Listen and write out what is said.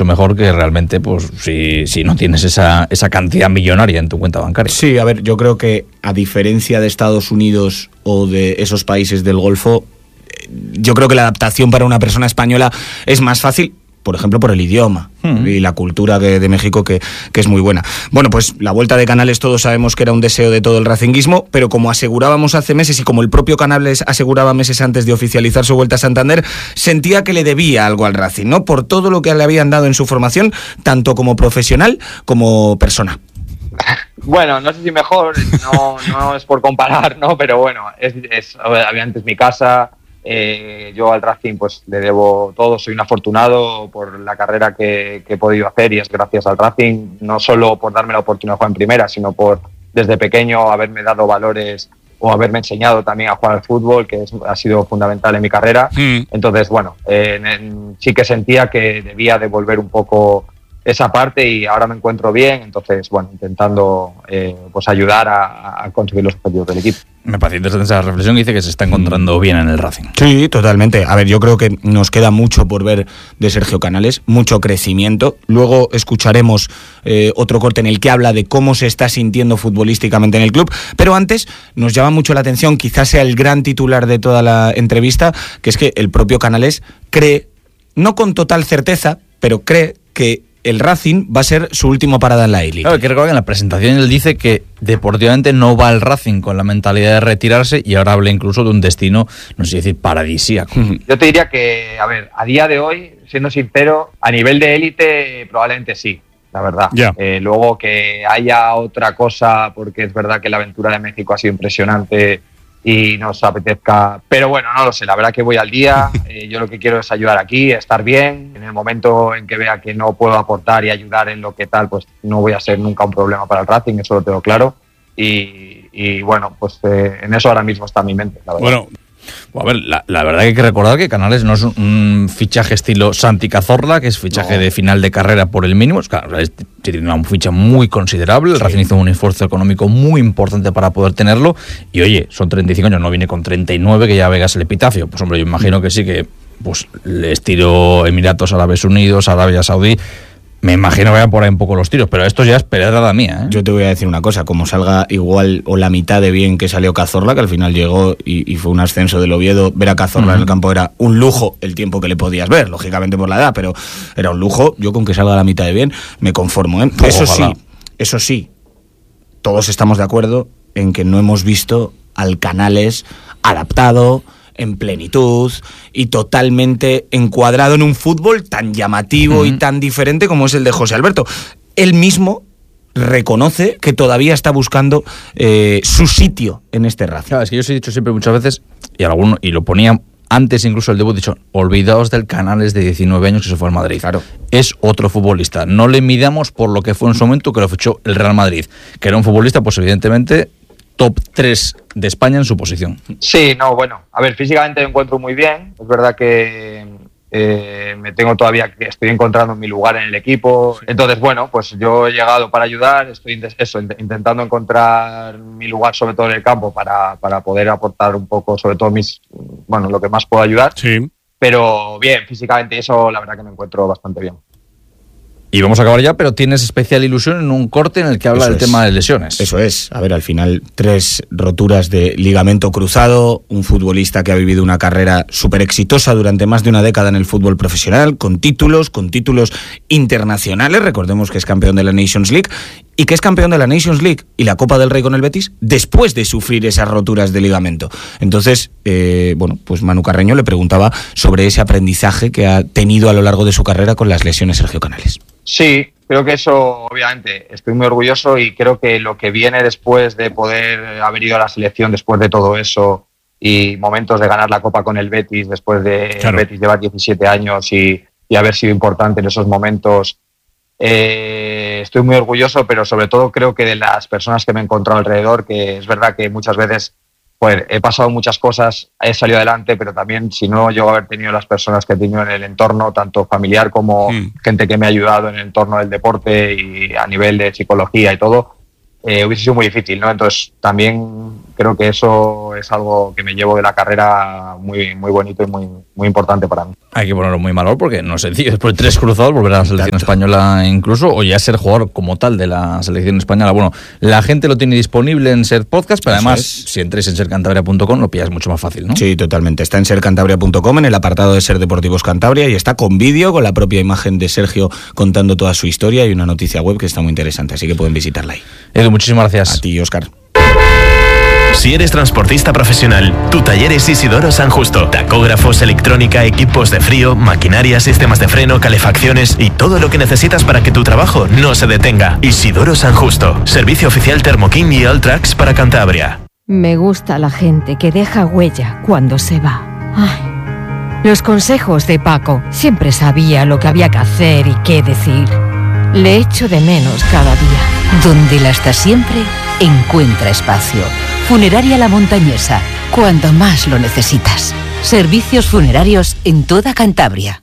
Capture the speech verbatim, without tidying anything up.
mucho mejor que realmente, pues, si, si no tienes esa, esa cantidad millonaria en tu cuenta bancaria. Sí, a ver, yo creo que a diferencia de Estados Unidos o de esos países del Golfo, yo creo que la adaptación para una persona española es más fácil, por ejemplo, por el idioma hmm. y la cultura de, de México, que, que es muy buena. Bueno, pues la vuelta de Canales todos sabemos que era un deseo de todo el racinguismo, pero como asegurábamos hace meses y como el propio Canales aseguraba meses antes de oficializar su vuelta a Santander, sentía que le debía algo al Racing, ¿no? Por todo lo que le habían dado en su formación, tanto como profesional como persona. Bueno, no sé si mejor, no, no es por comparar, ¿no? Pero bueno, es, es obviamente es mi casa. Eh, yo al Racing pues le debo todo, soy un afortunado por la carrera que, que he podido hacer, y es gracias al Racing, no solo por darme la oportunidad de jugar en primera, sino por desde pequeño haberme dado valores o haberme enseñado también a jugar al fútbol, que es, ha sido fundamental en mi carrera. Mm. Entonces, bueno, eh, en, en, sí que sentía que debía devolver un poco esa parte, y ahora me encuentro bien, entonces, bueno, intentando eh, pues ayudar a, a conseguir los objetivos del equipo. Me parece interesante esa reflexión, que dice que se está encontrando bien en el Racing. Sí, totalmente. A ver, yo creo que nos queda mucho por ver de Sergio Canales, mucho crecimiento. Luego escucharemos eh, otro corte en el que habla de cómo se está sintiendo futbolísticamente en el club, pero antes nos llama mucho la atención, quizás sea el gran titular de toda la entrevista, que es que el propio Canales cree, no con total certeza, pero cree que el Racing va a ser su última parada en la A-League. Claro, hay que recordar que en la presentación él dice que deportivamente no va al Racing con la mentalidad de retirarse, y ahora habla incluso de un destino, no sé si decir, paradisíaco. Yo te diría que, a ver, a día de hoy, siendo sincero, a nivel de élite probablemente sí, la verdad. Yeah. Eh, luego que haya otra cosa, porque es verdad que la aventura de México ha sido impresionante y nos apetezca, pero bueno, no lo sé, la verdad que voy al día. Eh, yo lo que quiero es ayudar aquí, estar bien. En el momento en que vea que no puedo aportar y ayudar en lo que tal, pues no voy a ser nunca un problema para el Racing, eso lo tengo claro, y, y bueno, pues eh, en eso ahora mismo está mi mente, la verdad. Bueno, a ver, la, la verdad que hay que recordar que Canales no es un, un fichaje estilo Santi Cazorla, que es fichaje no. de final de carrera por el mínimo. Claro, es, tiene una ficha muy considerable. El sí. Racing hizo un esfuerzo económico muy importante para poder tenerlo. Y oye, son treinta y cinco años, no viene con treinta y nueve, que ya veas el epitafio. Pues hombre, yo imagino que sí, que pues le estilo Emiratos Árabes Unidos, Arabia Saudí. Me imagino que vayan por ahí un poco los tiros, pero esto ya es pedrada mía, ¿eh? Yo te voy a decir una cosa, como salga igual o la mitad de bien que salió Cazorla, que al final llegó y, y fue un ascenso del Oviedo, ver a Cazorla uh-huh. en el campo era un lujo el tiempo que le podías ver, lógicamente por la edad, pero era un lujo. Yo con que salga la mitad de bien me conformo, ¿eh? Eso Ojalá. sí, eso sí, todos estamos de acuerdo en que no hemos visto al Canales adaptado, en plenitud y totalmente encuadrado en un fútbol tan llamativo uh-huh. y tan diferente como es el de José Alberto. Él mismo reconoce que todavía está buscando eh, su sitio en este Racing. Claro, es que yo os he dicho siempre muchas veces, y alguno y lo ponía antes incluso el debut, he dicho, olvidaos del Canales de diecinueve años que se fue al Madrid. Claro. Es otro futbolista. No le midamos por lo que fue en su momento, que lo fichó el Real Madrid, que era un futbolista, pues evidentemente top tres de España en su posición. Sí, no, bueno, a ver, físicamente me encuentro muy bien. Es verdad que eh, me tengo todavía, que estoy encontrando mi lugar en el equipo. Entonces, bueno, pues yo he llegado para ayudar, estoy eso, intentando encontrar mi lugar, sobre todo en el campo, para, para poder aportar un poco, sobre todo mis, bueno, lo que más puedo ayudar. Sí. Pero bien, físicamente eso, la verdad que me encuentro bastante bien. Y vamos a acabar ya, pero tienes especial ilusión en un corte en el que habla Eso del es. tema de lesiones. Eso es. A ver, al final, tres roturas de ligamento cruzado, un futbolista que ha vivido una carrera súper exitosa durante más de una década en el fútbol profesional, con títulos, con títulos internacionales. Recordemos que es campeón de la Nations League y que es campeón de la Nations League y la Copa del Rey con el Betis después de sufrir esas roturas de ligamento. Entonces, eh, bueno, pues Manu Carreño le preguntaba sobre ese aprendizaje que ha tenido a lo largo de su carrera con las lesiones Sergio Canales. Sí, creo que eso, obviamente, estoy muy orgulloso, y creo que lo que viene después de poder haber ido a la selección después de todo eso y momentos de ganar la Copa con el Betis, después de claro. el Betis llevar diecisiete años y, y haber sido importante en esos momentos, eh, estoy muy orgulloso, pero sobre todo creo que de las personas que me he encontrado alrededor, que es verdad que muchas veces pues he pasado muchas cosas, he salido adelante, pero también si no yo haber tenido las personas que he tenido en el entorno, tanto familiar como mm. gente que me ha ayudado en el entorno del deporte y a nivel de psicología y todo, eh, hubiese sido muy difícil, ¿no? Entonces también creo que eso es algo que me llevo de la carrera muy, muy bonito y muy, muy importante para mí. Hay que ponerlo muy valor porque no es sencillo. Después de tres cruzados, volver a la selección Tanto. española incluso, o ya ser jugador como tal de la selección española. Bueno, la gente lo tiene disponible en Ser Podcast, pero Eso además, es. si entréis en ser cantabria punto com, lo pillas mucho más fácil, ¿no? Sí, totalmente. Está en ser cantabria punto com, en el apartado de Ser Deportivos Cantabria, y está con vídeo, con la propia imagen de Sergio contando toda su historia, y una noticia web que está muy interesante, así que pueden visitarla ahí. Edu, muchísimas gracias. A ti, Óscar. Si eres transportista profesional, tu taller es Isidoro San Justo. Tacógrafos, electrónica, equipos de frío, maquinaria, sistemas de freno, calefacciones y todo lo que necesitas para que tu trabajo no se detenga. Isidoro San Justo. Servicio oficial Thermo-King y Alltrax para Cantabria. Me gusta la gente que deja huella cuando se va. Ay, los consejos de Paco. Siempre sabía lo que había que hacer y qué decir. Le echo de menos cada día. Donde la hasta siempre encuentra espacio. Funeraria La Montañesa, cuando más lo necesitas. Servicios funerarios en toda Cantabria.